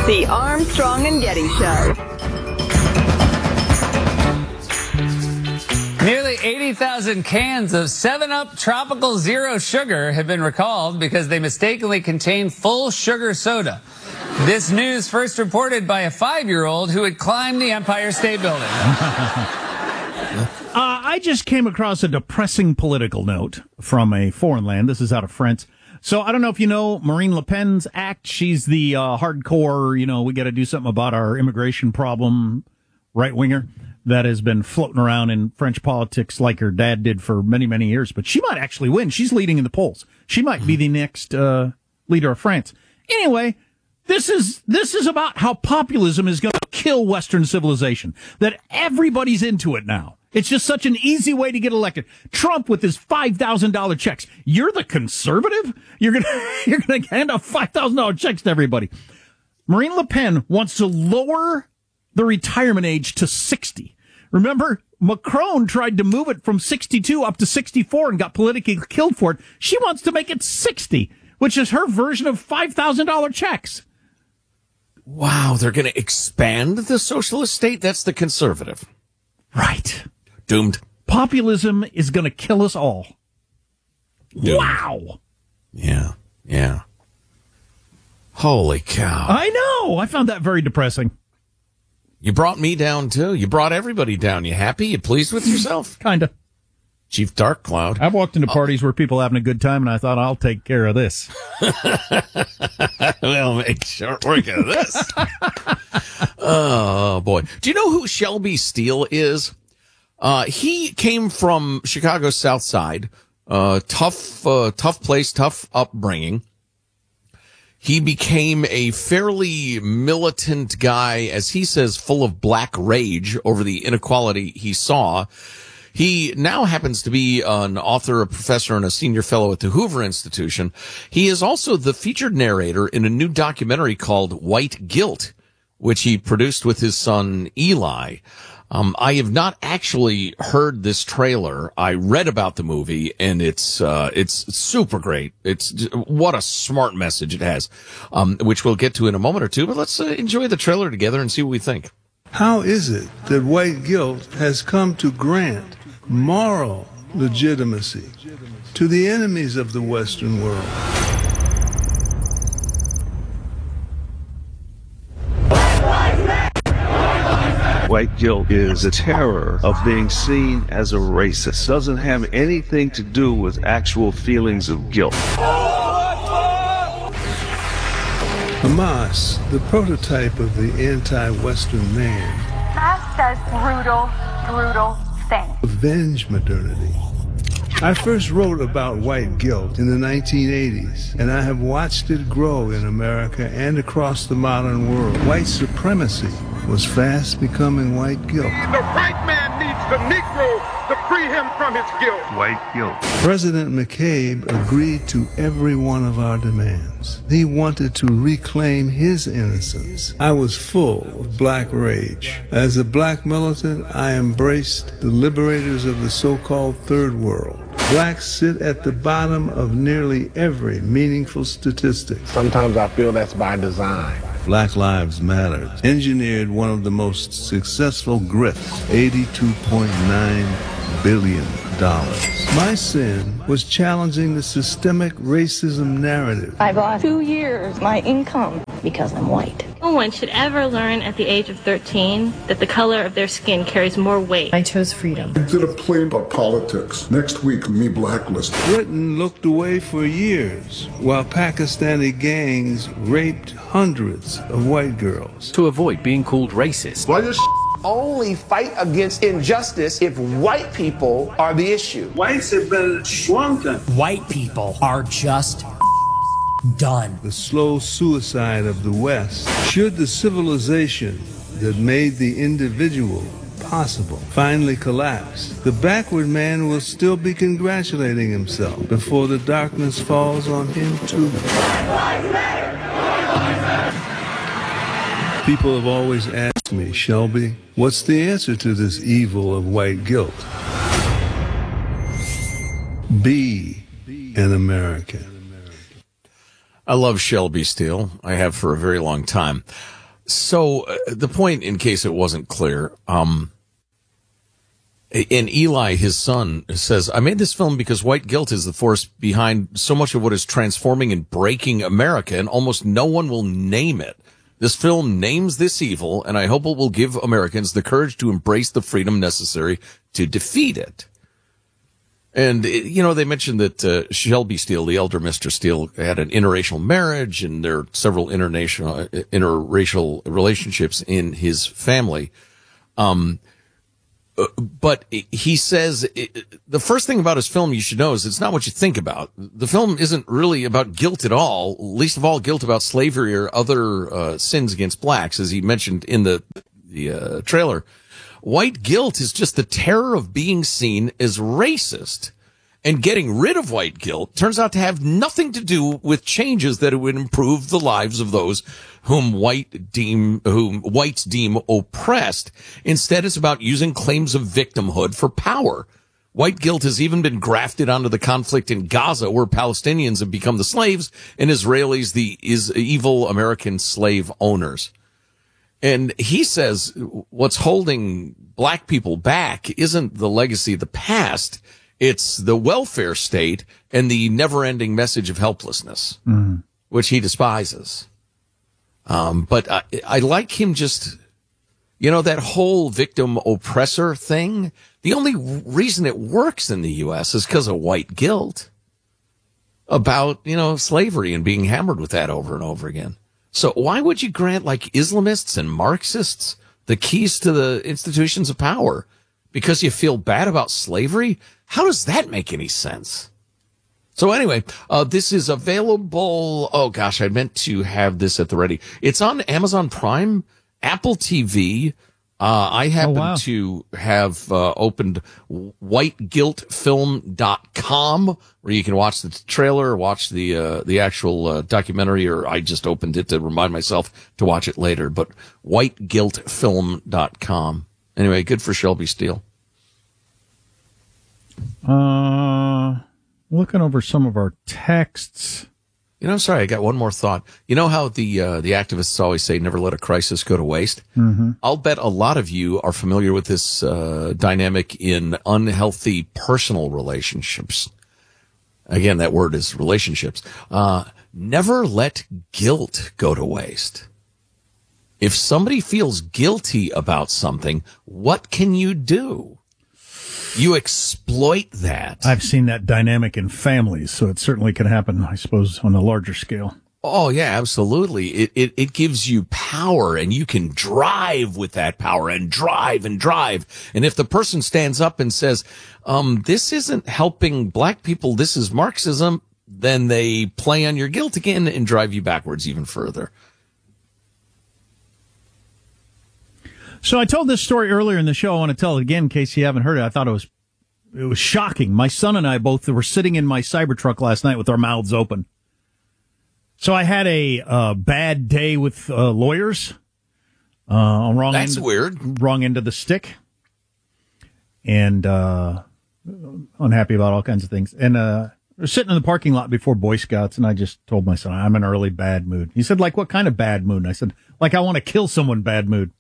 The Armstrong and Getty Show. Nearly 80,000 cans of 7-Up Tropical Zero Sugar have been recalled because they mistakenly contain full sugar soda. This news first reported by a 5-year-old who had climbed the Empire State Building. I just came across a depressing political note from a foreign land. This is out of France. So I don't know if you know Marine Le Pen's act. She's the hardcore, we got to do something about our immigration problem right-winger that has been floating around in French politics like her dad did for many, many years. But she might actually win. She's leading in the polls. She might be the next leader of France. Anyway, this is about how populism is going to kill Western civilization, that everybody's into it now. It's just such an easy way to get elected. Trump with his $5,000 checks. You're the conservative? You're gonna hand out $5,000 checks to everybody. Marine Le Pen wants to lower the retirement age to 60. Remember, Macron tried to move it from 62 up to 64 and got politically killed for it. She wants to make it 60, which is her version of $5,000 checks. Wow, they're going to expand the socialist state? That's the conservative. Right. Doomed. Populism is going to kill us all. Doomed. Wow. Yeah. Holy cow. I know. I found that very depressing. You brought me down, too. You brought everybody down. You happy? You pleased with yourself? Kind of. Chief Dark Cloud. I've walked into parties where people are having a good time, and I thought, I'll take care of this. We'll make short work of this. Oh, boy. Do you know who Shelby Steele is? He came from Chicago's South Side. Tough place, tough upbringing. He became a fairly militant guy, as he says, full of black rage over the inequality he saw. He now happens to be an author, a professor, and a senior fellow at the Hoover Institution. He is also the featured narrator in a new documentary called White Guilt, which he produced with his son Eli. I have not actually heard this trailer. I read about the movie, and it's super great. What a smart message it has, which we'll get to in a moment or two. But let's enjoy the trailer together and see what we think. How is it that white guilt has come to grant moral legitimacy to the enemies of the Western world? White guilt is the terror of being seen as a racist. Doesn't have anything to do with actual feelings of guilt. Hamas, the prototype of the anti-Western man, Hamas does brutal things. Avenge modernity. I first wrote about white guilt in the 1980s, and I have watched it grow in America and across the modern world. White supremacy was fast becoming white guilt. The white man needs the Negro to free him from his guilt. White guilt. President McCabe agreed to every one of our demands. He wanted to reclaim his innocence. I was full of black rage. As a black militant, I embraced the liberators of the so-called third world. Blacks sit at the bottom of nearly every meaningful statistic. Sometimes I feel that's by design. Black Lives Matter engineered one of the most successful grifts, $82.9 billion. My sin was challenging the systemic racism narrative. I lost 2 years my income because I'm white. No one should ever learn at the age of 13 that the color of their skin carries more weight. I chose freedom. I did a play about politics. Next week, me blacklisted. Britain looked away for years while Pakistani gangs raped hundreds of white girls. To avoid being called racist. Why this only fight against injustice if white people are the issue. Whites have been shrunken. White people are just done. The slow suicide of the West. Should the civilization that made the individual possible finally collapse, the backward man will still be congratulating himself before the darkness falls on him too. People have always asked me, Shelby, what's the answer to this evil of white guilt? Be an American. I love Shelby Steele. I have for a very long time. So the point, in case it wasn't clear, and Eli, his son, says, I made this film because white guilt is the force behind so much of what is transforming and breaking America, and almost no one will name it. This film names this evil, and I hope it will give Americans the courage to embrace the freedom necessary to defeat it. And, they mentioned that Shelby Steele, the elder Mr. Steele, had an interracial marriage, and there are several interracial relationships in his family. But he says the first thing about his film you should know is it's not what you think about. The film isn't really about guilt at all, least of all guilt about slavery or other sins against blacks, as he mentioned in the trailer. White guilt is just the terror of being seen as racist. And getting rid of white guilt turns out to have nothing to do with changes that would improve the lives of those whom whites deem oppressed. Instead, it's about using claims of victimhood for power. White guilt has even been grafted onto the conflict in Gaza, where Palestinians have become the slaves and Israelis the evil American slave owners. And he says what's holding black people back isn't the legacy of the past. It's the welfare state and the never-ending message of helplessness, which he despises. But I like him just, that whole victim-oppressor thing. The only reason it works in the U.S. is because of white guilt about, slavery and being hammered with that over and over again. So why would you grant, Islamists and Marxists the keys to the institutions of power? Because you feel bad about slavery? How does that make any sense? So anyway, this is available. Oh gosh, I meant to have this at the ready. It's on Amazon Prime, Apple TV. I happen to have opened whiteguiltfilm.com, where you can watch the trailer, watch the actual documentary, or I just opened it to remind myself to watch it later. But whiteguiltfilm.com. Anyway, good for Shelby Steele. Looking over some of our texts. I'm sorry, I got one more thought. You know how the activists always say, never let a crisis go to waste? Mm-hmm. I'll bet a lot of you are familiar with this dynamic in unhealthy personal relationships. Again, that word is relationships. Never let guilt go to waste. If somebody feels guilty about something, what can you do? You exploit that. I've seen that dynamic in families, so it certainly can happen, I suppose, on a larger scale. Oh, yeah, absolutely. It gives you power, and you can drive with that power and drive and drive. And if the person stands up and says, this isn't helping black people, this is Marxism, then they play on your guilt again and drive you backwards even further. So I told this story earlier in the show. I want to tell it again in case you haven't heard it. I thought it was shocking. My son and I both were sitting in my Cybertruck last night with our mouths open. So I had a bad day with lawyers. Wrong end of the stick. And unhappy about all kinds of things. And we're sitting in the parking lot before Boy Scouts, and I just told my son, I'm in an early bad mood. He said, what kind of bad mood? And I said, I want to kill someone, bad mood.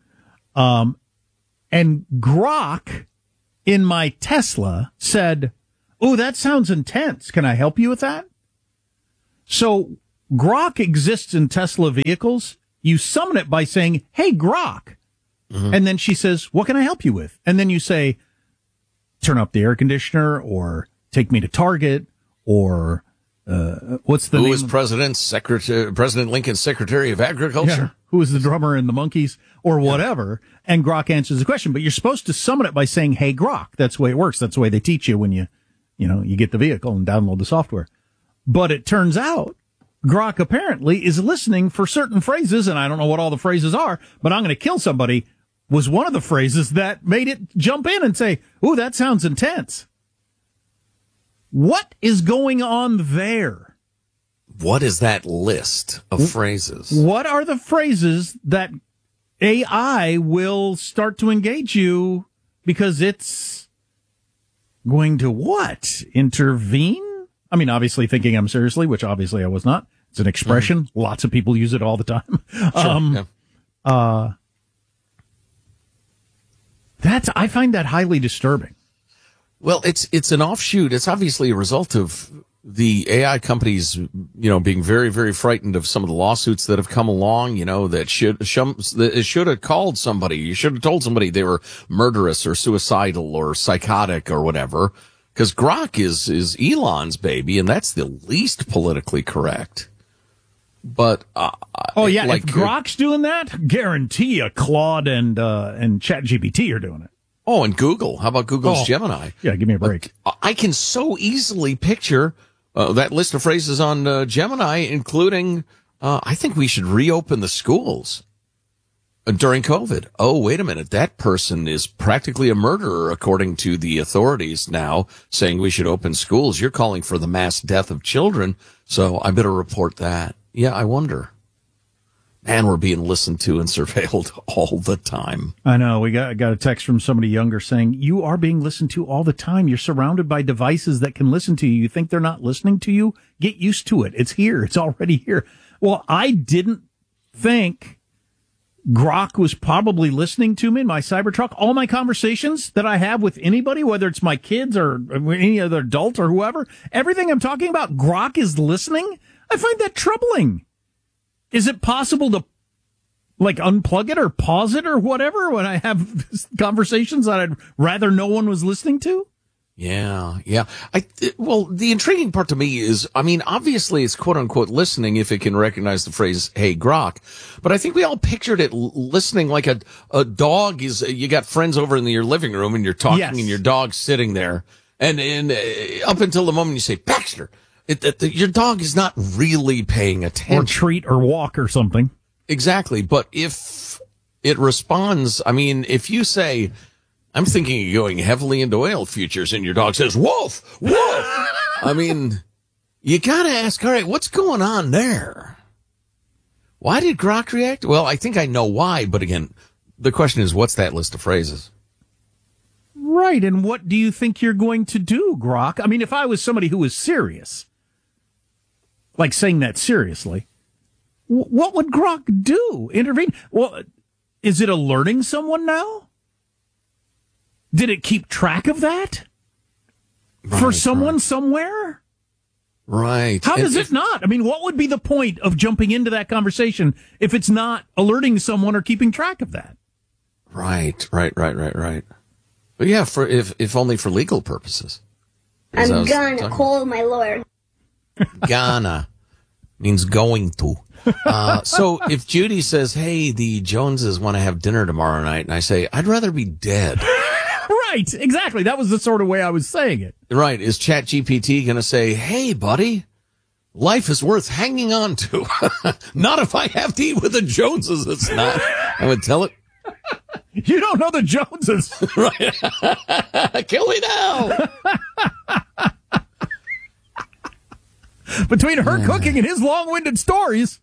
And Grok in my Tesla said, "Oh, that sounds intense. Can I help you with that?" So Grok exists in Tesla vehicles. You summon it by saying, "Hey, Grok." Mm-hmm. And then she says, "What can I help you with?" And then you say, "Turn up the air conditioner," or "Take me to Target," or what's the name? Who is President Lincoln's Secretary of Agriculture? Yeah. Who is the drummer in the Monkees, or whatever. Yeah. And Grok answers the question, but you're supposed to summon it by saying, "Hey, Grok." That's the way it works. That's the way they teach you when you get the vehicle and download the software. But it turns out Grok apparently is listening for certain phrases, and I don't know what all the phrases are, but "I'm going to kill somebody" was one of the phrases that made it jump in and say, "Ooh, that sounds intense." What is going on there? What is that list of phrases? What are the phrases that AI will start to engage you because it's going to what? Intervene? I mean, obviously thinking I'm seriously, which obviously I was not. It's an expression. Mm-hmm. Lots of people use it all the time. Sure, yeah. I find that highly disturbing. Well, it's an offshoot. It's obviously a result of the AI companies, being very, very frightened of some of the lawsuits that have come along, that should have called somebody. You should have told somebody they were murderous or suicidal or psychotic or whatever. Because Grok is Elon's baby, and that's the least politically correct. But if Grok's doing that, guarantee you Claude and ChatGPT are doing it. Oh, and Google. How about Google's Gemini? Yeah, give me a break. I can so easily picture that list of phrases on Gemini, including, I think we should reopen the schools during COVID. Oh, wait a minute. That person is practically a murderer, according to the authorities now, saying we should open schools. You're calling for the mass death of children, so I better report that. Yeah, I wonder. Man, we're being listened to and surveilled all the time. I know. We got a text from somebody younger saying, you are being listened to all the time. You're surrounded by devices that can listen to you. You think they're not listening to you? Get used to it. It's here. It's already here. Well, I didn't think Grok was probably listening to me in my Cybertruck. All my conversations that I have with anybody, whether it's my kids or any other adult or whoever, everything I'm talking about, Grok is listening. I find that troubling. Is it possible to, unplug it or pause it or whatever when I have conversations that I'd rather no one was listening to? Yeah. The intriguing part to me is, obviously it's quote unquote listening if it can recognize the phrase, hey, Grok. But I think we all pictured it listening like a dog is, you got friends over in your living room and you're talking and your dog's sitting there. And up until the moment you say, Baxter, your dog is not really paying attention. Or treat or walk or something. Exactly. But if it responds, if you say, I'm thinking of going heavily into oil futures, and your dog says, woof, woof. You gotta ask, all right, what's going on there? Why did Grok react? Well, I think I know why, but again, the question is, what's that list of phrases? Right, and what do you think you're going to do, Grok? If I was somebody who was serious, like saying that seriously, what would Grok do? Intervene? Well, is it alerting someone now? Did it keep track of that? For someone somewhere? Right. How does it not? What would be the point of jumping into that conversation if it's not alerting someone or keeping track of that? Right. But yeah, if only for legal purposes. I'm gonna call my lawyer. Gonna means going to. So if Judy says, hey, the Joneses want to have dinner tomorrow night, and I say, I'd rather be dead. Right, exactly. That was the sort of way I was saying it. Right. Is ChatGPT going to say, hey, buddy, life is worth hanging on to. Not if I have to eat with the Joneses. It's not. I would tell it. You don't know the Joneses. Right. Kill me now. Between her cooking and his long-winded stories.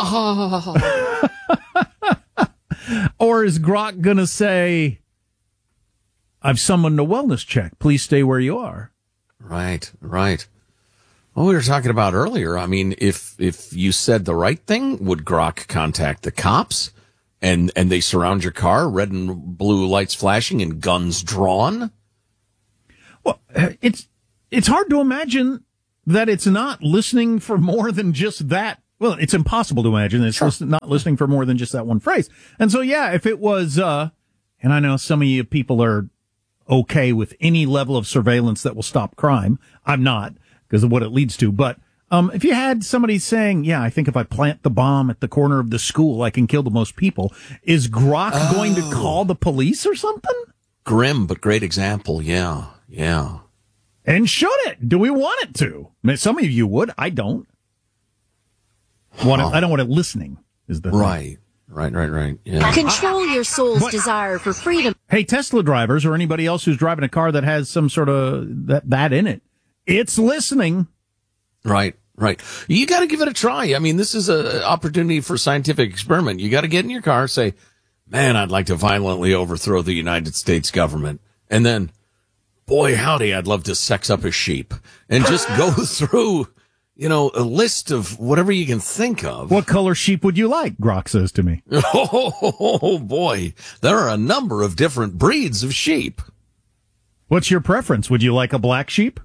Or is Grok going to say, I've summoned a wellness check. Please stay where you are. Right. Well, we were talking about earlier. If you said the right thing, would Grok contact the cops and they surround your car, red and blue lights flashing and guns drawn? Well, it's hard to imagine that it's not listening for more than just that. Well, it's impossible to imagine it's not listening for more than just that one phrase. And so, yeah, if it was, and I know some of you people are okay with any level of surveillance that will stop crime. I'm not, because of what it leads to. But if you had somebody saying, yeah, I think if I plant the bomb at the corner of the school, I can kill the most people, is Grok going to call the police or something? Grim, but great example. Yeah. And should it? Do we want it to? Some of you would. I don't. I don't want it listening, is the thing. Right. Yeah. Control your soul's desire for freedom. Hey, Tesla drivers or anybody else who's driving a car that has some sort of that in it, it's listening. Right. You got to give it a try. This is an opportunity for scientific experiment. You got to get in your car, say, man, I'd like to violently overthrow the United States government. And then, boy, howdy, I'd love to sex up a sheep. And just go through, a list of whatever you can think of. What color sheep would you like? Grok says to me. Oh, boy. There are a number of different breeds of sheep. What's your preference? Would you like a black sheep?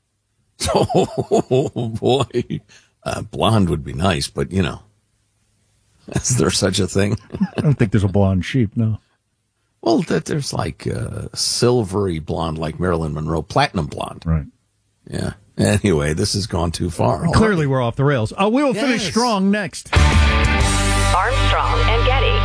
Oh, boy. Blonde would be nice, but, is there such a thing? I don't think there's a blonde sheep, no. Well, there's like silvery blonde like Marilyn Monroe, platinum blonde. Right. Yeah. Anyway, this has gone too far. Clearly, we're off the rails. We will finish strong next. Armstrong and Getty.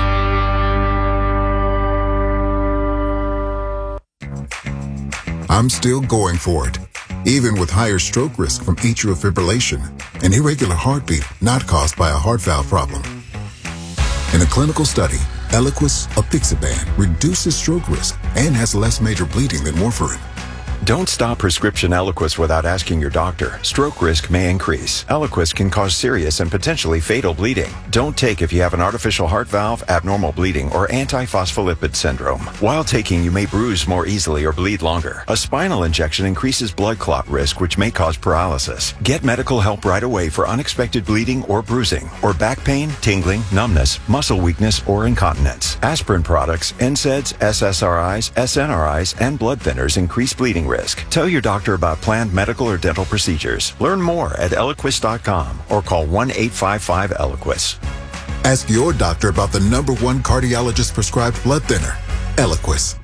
I'm still going for it, even with higher stroke risk from atrial fibrillation, an irregular heartbeat not caused by a heart valve problem. In a clinical study, Eliquis apixaban reduces stroke risk and has less major bleeding than warfarin. Don't stop prescription Eliquis without asking your doctor. Stroke risk may increase. Eliquis can cause serious and potentially fatal bleeding. Don't take if you have an artificial heart valve, abnormal bleeding, or antiphospholipid syndrome. While taking, you may bruise more easily or bleed longer. A spinal injection increases blood clot risk, which may cause paralysis. Get medical help right away for unexpected bleeding or bruising, or back pain, tingling, numbness, muscle weakness, or incontinence. Aspirin products, NSAIDs, SSRIs, SNRIs, and blood thinners increase bleeding risk. Tell your doctor about planned medical or dental procedures. Learn more at Eliquis.com or call 1-855-ELIQUIS. Ask your doctor about the #1 cardiologist prescribed blood thinner, Eliquis.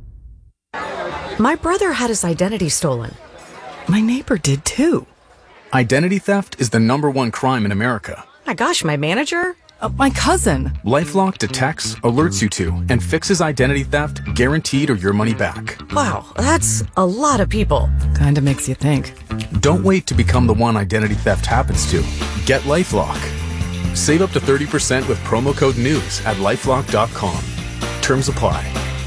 My brother had his identity stolen. My neighbor did too. Identity theft is the #1 crime in America. My gosh, my manager? My cousin. LifeLock detects, alerts you to, and fixes identity theft, guaranteed or your money back. Wow, that's a lot of people. Kinda makes you think. Don't wait to become the one identity theft happens to. Get LifeLock. Save up to 30% with promo code NEWS at LifeLock.com. Terms apply.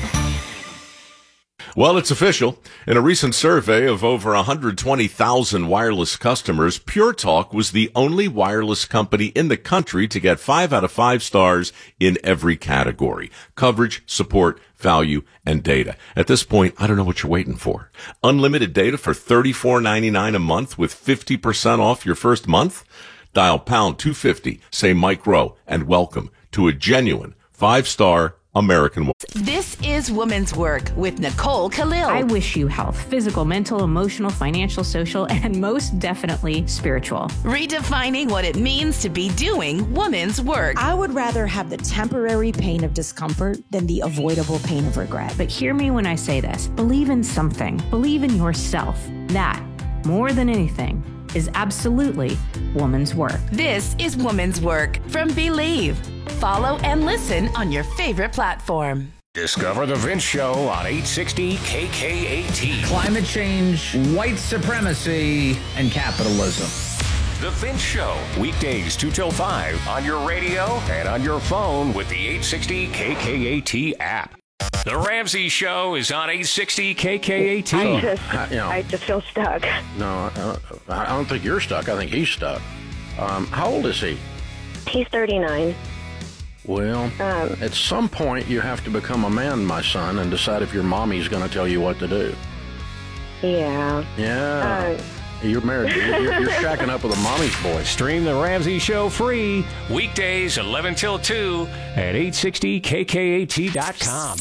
Well, it's official. In a recent survey of over 120,000 wireless customers, Pure Talk was the only wireless company in the country to get 5 out of 5 stars in every category: coverage, support, value, and data. At this point, I don't know what you're waiting for. Unlimited data for $34.99 a month with 50% off your first month? Dial pound 250, say Mike Rowe, and welcome to a genuine 5-star American woman. This is Woman's Work with Nicole Khalil. I wish you health, physical, mental, emotional, financial, social, and most definitely spiritual. Redefining what it means to be doing woman's work. I would rather have the temporary pain of discomfort than the avoidable pain of regret. But hear me when I say this. Believe in something. Believe in yourself. That, more than anything, is absolutely woman's work. This is Woman's Work from Believe. Follow and listen on your favorite platform. Discover The Vince Show on 860 KKAT. Climate change, white supremacy, and capitalism. The Vince Show, weekdays 2 till 5 on your radio and on your phone with the 860 KKAT app. The Ramsey Show is on 860 KKAT. I just feel stuck. No, I don't think you're stuck. I think he's stuck. How old is he? He's 39. Well, at some point you have to become a man, my son, and decide if your mommy's going to tell you what to do. Yeah. Yeah. You're married. You're shacking up with a mommy's boy. Stream The Ramsey Show free weekdays 11 till 2 at 860KKAT.com.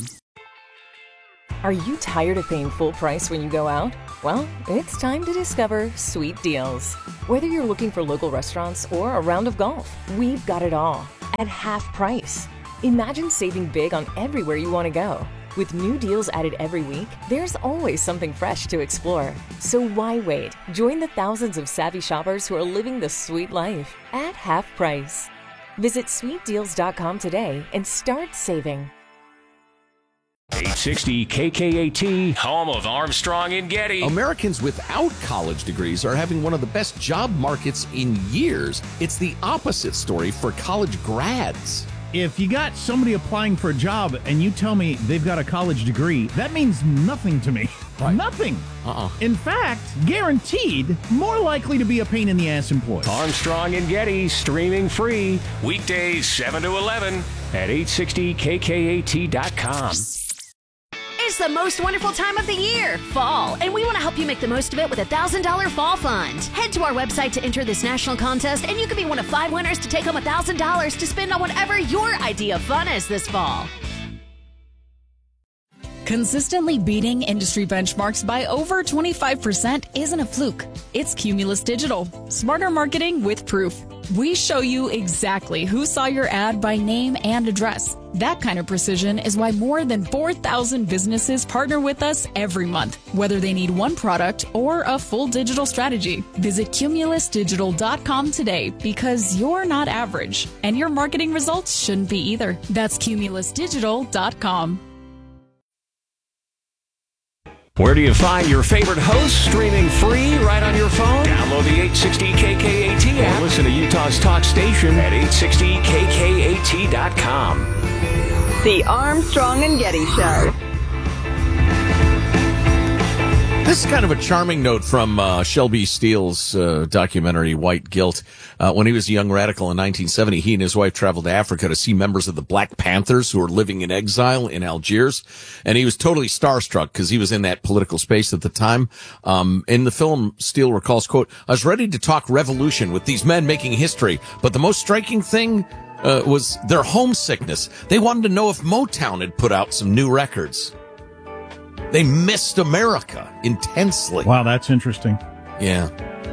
Are you tired of paying full price when you go out? Well, it's time to discover Sweet Deals. Whether you're looking for local restaurants or a round of golf, we've got it all at half price. Imagine saving big on everywhere you want to go. With new deals added every week, there's always something fresh to explore. So why wait? Join the thousands of savvy shoppers who are living the sweet life at half price. Visit sweetdeals.com today and start saving. 860 KKAT, home of Armstrong and Getty. Americans without college degrees are having one of the best job markets in years. It's the opposite story for college grads. If you got somebody applying for a job and you tell me they've got a college degree, that means nothing to me. Right. Nothing. In fact, guaranteed, more likely to be a pain in the ass employee. Armstrong and Getty, streaming free, weekdays 7 to 11 at 860KKAT.com. It's the most wonderful time of the year, fall, and we want to help you make the most of it with a $1,000 fall fund. Head to our website to enter this national contest, and you could be one of 5 winners to take home $1,000 to spend on whatever your idea of fun is this fall. Consistently beating industry benchmarks by over 25% isn't a fluke. It's Cumulus Digital. Smarter marketing with proof. We show you exactly who saw your ad by name and address. That kind of precision is why more than 4,000 businesses partner with us every month, whether they need one product or a full digital strategy. Visit cumulusdigital.com today because you're not average, and your marketing results shouldn't be either. That's cumulusdigital.com. Where do you find your favorite hosts? Streaming free right on your phone? Download the 860 KKAT app. Or listen to Utah's talk station at 860KKAT.com. The Armstrong and Getty Show. This is kind of a charming note from Shelby Steele's documentary, White Guilt. When he was a young radical in 1970, he and his wife traveled to Africa to see members of the Black Panthers who were living in exile in Algiers. And he was totally starstruck because he was in that political space at the time. In the film, Steele recalls, quote, "I was ready to talk revolution with these men making history, but the most striking thing was their homesickness. They wanted to know if Motown had put out some new records. They missed America intensely." Wow, that's interesting. Yeah.